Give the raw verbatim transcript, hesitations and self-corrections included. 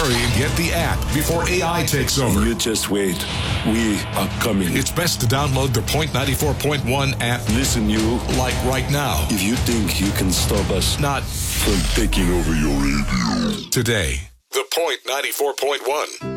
Hurry and get the app before A I takes over. You just wait. We are coming. It's best to download the Point ninety-four point one app. Listen, you. Like right now. If you think you can stop us Not from taking over your radio. today. The Point ninety-four point one.